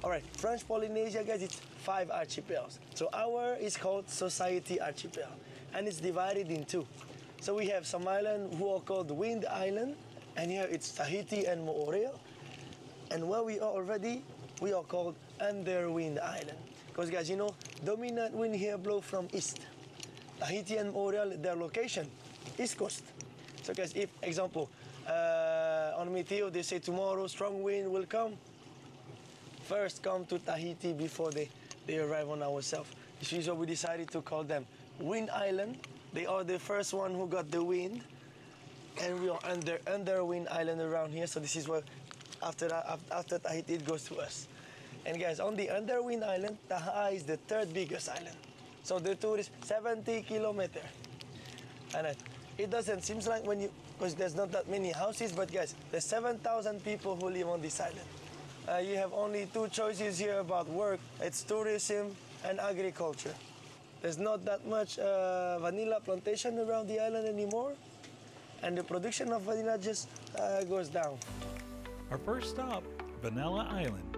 All right, French Polynesia, guys, it's 5 archipels. So our is called Society Archipel, and it's divided in 2. So we have some island who are called Wind Island, and here it's Tahiti and Moorea. And where we are already, we are called Underwind Island. Because guys, you know, dominant wind here blow from east. Tahiti and Moorea, their location, east coast. So guys, if, example, on Meteo, they say tomorrow strong wind will come, first come to Tahiti before they arrive on ourselves. This is why we decided to call them Wind Island. They are the first one who got the wind, and we are under Wind Island around here. So this is where after Tahiti it goes to us. And guys, on the Underwind Island, Taha is the 3rd biggest island. So the tour is 70 kilometers. And it doesn't seem like when you, because there's not that many houses, but guys, there's 7,000 people who live on this island. You have only 2 choices here about work. It's tourism and agriculture. There's not that much vanilla plantation around the island anymore, and the production of vanilla just goes down. Our first stop, Vanilla Island.